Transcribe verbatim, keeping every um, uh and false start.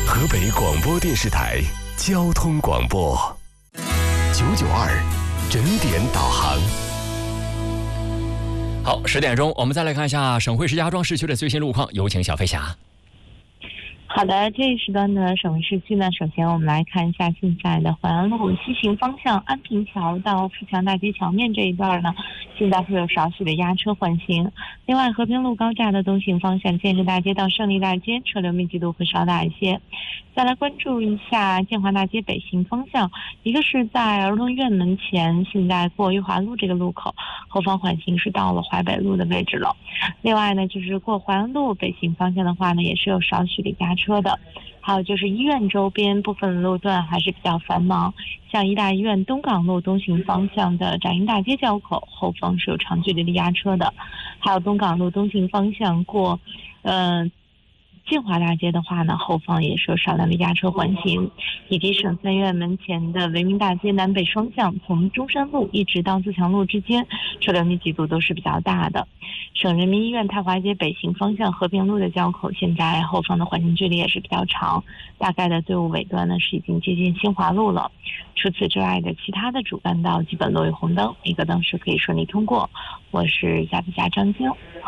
河北广播电视台交通广播九九二整点导航。 好，十点钟，我们再来看一下省会石家庄市区的最新路况，有请小飞侠。 好的，这一时段的省会市区呢，首先我们来看一下现在的淮安路西行方向安平桥到富强大街桥面这一段呢，现在会有少许的压车缓行。另外，和平路高架的东行方向建设大街到胜利大街车流密集度会稍大一些。再来关注一下建华大街北行方向，一个是在儿童院门前，现在过裕华路这个路口，后方缓行是到了淮北路的位置了。另外呢，就是过淮安路北行方向的话呢，也是有少许的压车的。还有就是医院周边部分路段还是比较繁忙，像医大医院东港路东行方向的展英大街交口后方是有长距离的压车的。还有东港路东行方向过呃建华大街的话呢，后方也是有少量的压车缓行，以及省三院门前的维明大街南北双向从中山路一直到自强路之间车流密集度都是比较大的。省人民医院太华街北行方向和平路的交口，现在后方的缓行距离也是比较长，大概的队伍尾端呢是已经接近新华路了。除此之外的其他的主干道基本落于红灯，一个灯是可以顺利通过。我是夏比夏张晶。